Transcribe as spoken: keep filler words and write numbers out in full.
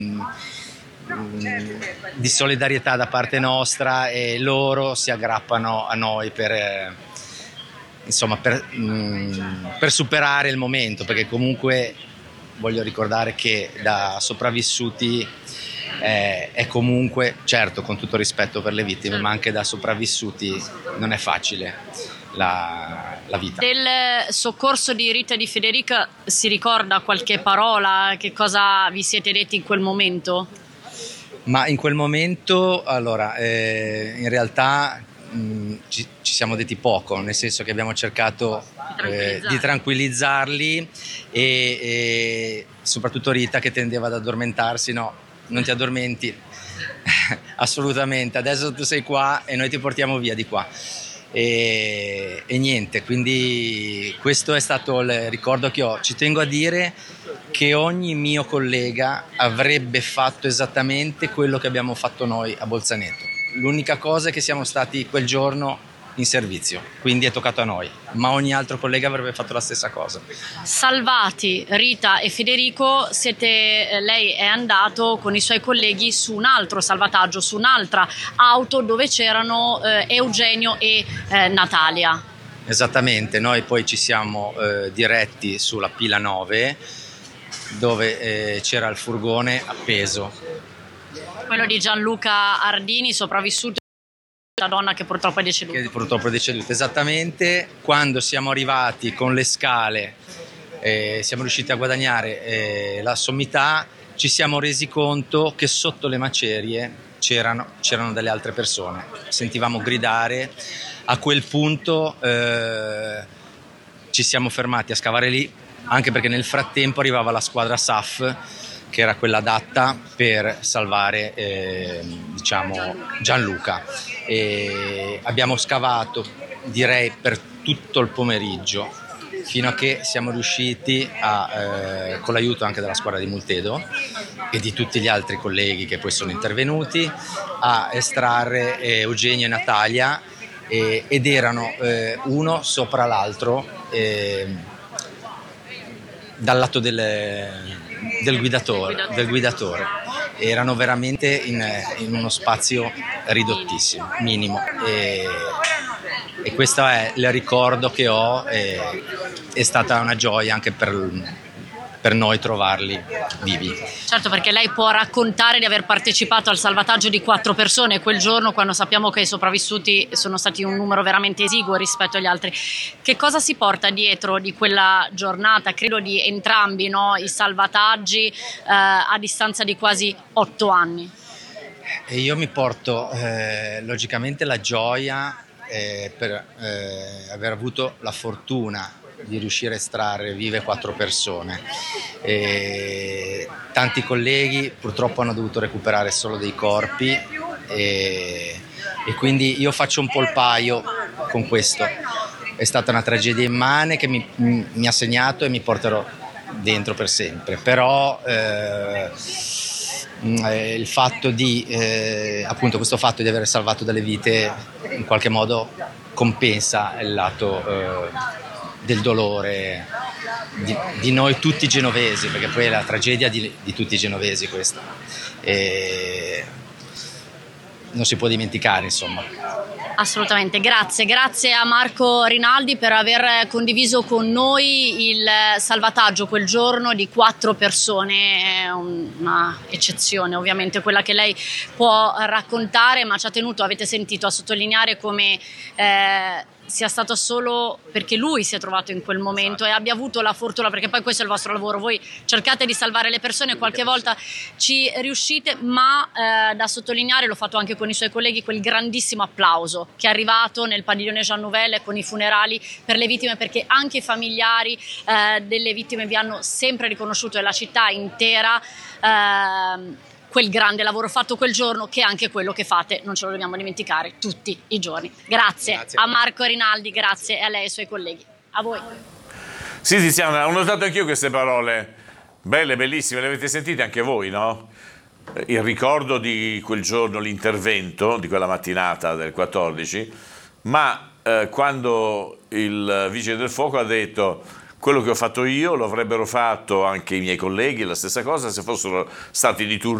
di solidarietà da parte nostra, e loro si aggrappano a noi per, eh, insomma, per, mh, per superare il momento, perché comunque voglio ricordare che da sopravvissuti eh, è comunque, certo con tutto rispetto per le vittime, ma anche da sopravvissuti non è facile la, la vita. Del soccorso di Rita e di Federica si ricorda qualche parola? Che cosa vi siete detti in quel momento? Ma in quel momento, allora, eh, in realtà mh, ci, ci siamo detti poco, nel senso che abbiamo cercato eh, di tranquillizzarli e, e soprattutto Rita, che tendeva ad addormentarsi. No, non ti addormenti, assolutamente, adesso tu sei qua e noi ti portiamo via di qua. E, e niente, quindi questo è stato il ricordo che ho. Ci tengo a dire che ogni mio collega avrebbe fatto esattamente quello che abbiamo fatto noi a Bolzaneto. L'unica cosa è che siamo stati quel giorno in servizio, quindi è toccato a noi, ma ogni altro collega avrebbe fatto la stessa cosa. Salvati Rita e Federico, siete, lei è andato con i suoi colleghi su un altro salvataggio, su un'altra auto dove c'erano eh, Eugenio e eh, Natalia. Esattamente, noi poi ci siamo eh, diretti sulla pila nove, dove eh, c'era il furgone appeso. Quello di Gianluca Ardini, sopravvissuto, la donna che purtroppo è deceduta. Che purtroppo è deceduta, esattamente. Quando siamo arrivati con le scale, eh, siamo riusciti a guadagnare eh, la sommità, ci siamo resi conto che sotto le macerie c'erano, c'erano delle altre persone. Sentivamo gridare. A quel punto eh, ci siamo fermati a scavare lì, anche perché nel frattempo arrivava la squadra S A F, che era quella adatta per salvare eh, diciamo Gianluca. E abbiamo scavato, direi, per tutto il pomeriggio, fino a che siamo riusciti a, eh, con l'aiuto anche della squadra di Multedo e di tutti gli altri colleghi che poi sono intervenuti, a estrarre eh, Eugenio e Natalia, eh, ed erano eh, uno sopra l'altro eh, dal lato del Del guidatore, del guidatore. Erano veramente in, in uno spazio ridottissimo, minimo, e, e questo è il ricordo che ho. E, è stata una gioia anche per, per noi trovarli vivi. Certo, perché lei può raccontare di aver partecipato al salvataggio di quattro persone quel giorno, quando sappiamo che i sopravvissuti sono stati un numero veramente esiguo rispetto agli altri. Che cosa si porta dietro di quella giornata, credo di entrambi, no? I salvataggi eh, a distanza di quasi otto anni? E io mi porto eh, logicamente la gioia eh, per eh, aver avuto la fortuna di riuscire a estrarre vive quattro persone. E tanti colleghi purtroppo hanno dovuto recuperare solo dei corpi, e, e quindi io faccio un po' il paio con questo. È stata una tragedia immane che mi, mi ha segnato e mi porterò dentro per sempre, però eh, il fatto di eh, appunto questo fatto di aver salvato delle vite in qualche modo compensa il lato eh, del dolore di, di noi tutti genovesi, perché poi è la tragedia di, di tutti i genovesi questa, e non si può dimenticare, insomma. Assolutamente, grazie, grazie a Marco Rinaldi per aver condiviso con noi il salvataggio quel giorno di quattro persone. È una eccezione ovviamente quella che lei può raccontare, ma ci ha tenuto, avete sentito, a sottolineare come eh, sia stato solo perché lui si è trovato in quel momento, esatto, e abbia avuto la fortuna, perché poi questo è il vostro lavoro, voi cercate di salvare le persone, qualche volta ci riuscite, ma eh, da sottolineare, l'ho fatto anche con i suoi colleghi, quel grandissimo applauso che è arrivato nel padiglione Jean Nouvel con i funerali per le vittime, perché anche i familiari eh, delle vittime vi hanno sempre riconosciuto, e la città intera, eh, quel grande lavoro fatto quel giorno, che è anche quello che fate, non ce lo dobbiamo dimenticare, tutti i giorni. Grazie, grazie a Marco Rinaldi, grazie a lei e ai suoi colleghi. A voi. Sì, Tiziana, ho notato anch'io queste parole belle, bellissime, le avete sentite anche voi, no? Il ricordo di quel giorno, l'intervento di quella mattinata del quattordici, ma eh, quando il vigile del fuoco ha detto quello che ho fatto io lo avrebbero fatto anche i miei colleghi, la stessa cosa se fossero stati di turno